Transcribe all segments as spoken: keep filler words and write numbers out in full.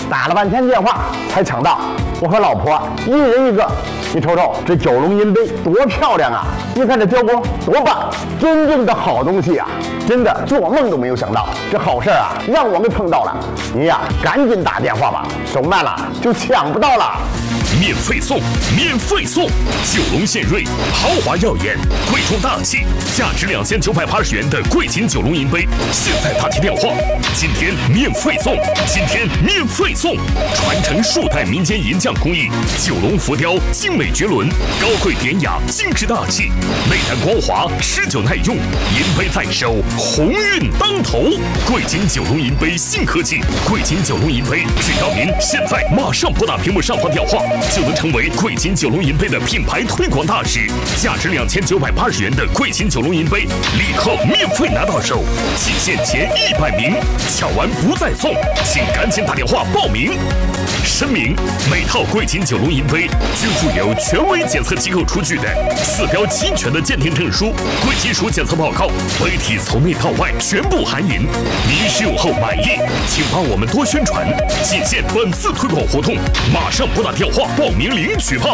打了半天电话才抢到。我和老婆一人一个。你瞅瞅这九龙银杯多漂亮啊！你看这雕工多棒，真正的好东西啊！真的做梦都没有想到，这好事啊让我们碰到了。你呀，赶紧打电话吧，手慢了就抢不到了。 免费送，免费送！九龙献瑞，豪华耀眼，贵重大气，价值两千九百八十元的贵金九龙银杯，现在打起电话，今天免费送，今天免费送！传承数代民间银匠工艺，九龙浮雕精美绝伦，高贵典雅，精致大气，内弹光滑，持久耐用，银杯在手，鸿运当头。贵金九龙银杯新科技，贵金九龙银杯，只要您现在马上拨打屏幕上方电话。就能成为贵金九龙银杯的品牌推广大使，价值两千九百八十元的贵金九龙银杯，立刻免费拿到手，仅限前一百名，抢完不再送，请赶紧打电话报名。声明：每套贵金九龙银杯均附有权威检测机构出具的四标齐全的鉴定证书、贵金属检测报告，杯体从内到外全部含银。您使用后满意，请帮我们多宣传，仅限本次推广活动，马上拨打电话报名领取炮。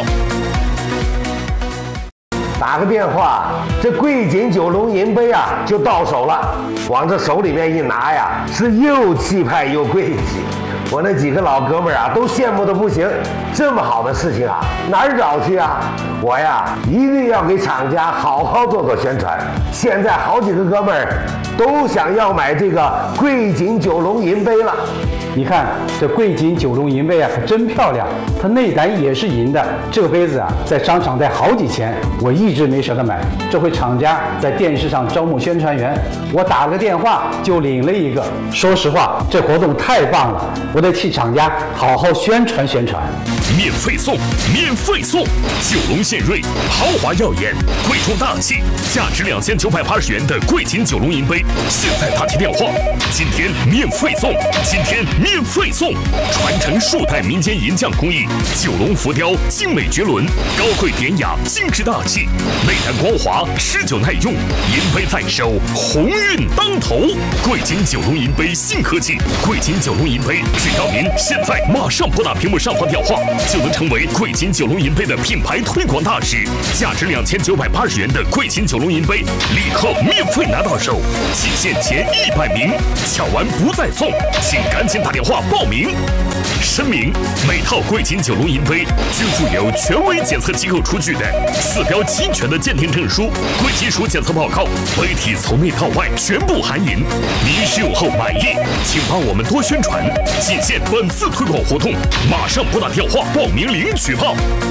打个电话，这贵锦九龙银杯啊就到手了，往这手里面一拿呀，是又气派又贵气。我那几个老哥们儿啊，都羡慕的不行。这么好的事情啊，哪儿找去啊？我呀，一定要给厂家好好做做宣传。现在好几个哥们儿都想要买这个贵锦九龙银杯了。 你看这贵锦九龙银杯啊，可真漂亮，它内胆也是银的。这个杯子啊，在商场得好几千，我一直没舍得买。这回厂家在电视上招募宣传员，我打了个电话就领了一个。说实话，这活动太棒了，我得替厂家好好宣传宣传。 免费送，免费送！九龙献瑞，豪华耀眼，贵重大气，价值两千九百八十元的贵锦九龙银杯，现在打起电话，今天免费送，今天免费送！传承数代民间银匠工艺，九龙浮雕精美绝伦，高贵典雅，精致大气，内弹光滑，持久耐用，银杯在手，鸿运当头。贵锦九龙银杯新科技，贵锦九龙银杯，只要您现在马上拨打屏幕上方电话，就能成为贵锦九龙银杯的品牌推广大使。价值两千九百八十元的贵锦九龙银杯，立刻免费拿到手，仅限前一百名，抢完不再送，请赶紧打电话报名。声明：每套贵锦九龙银杯均附有权威检测机构出具的四标齐全的鉴定证书、贵金属检测报告，杯体从内到外全部含银。您使用后满意，请帮我们多宣传，仅限本次推广活动，马上拨打电话报名领取炮。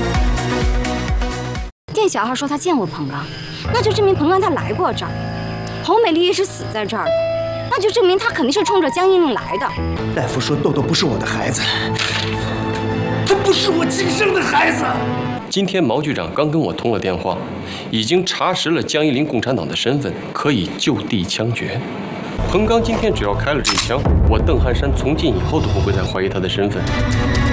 店小二说他见过彭刚，那就证明彭刚他来过这儿。侯美丽是死在这儿的，那就证明他肯定是冲着江英玲来的。 大夫说豆豆不是我的孩子，他不是我亲生的孩子。 今天毛局长刚跟我通了电话，已经查实了江一林共产党的身份，可以就地枪决。彭刚今天只要开了这一枪，我邓汉山从今以后都不会再怀疑他的身份。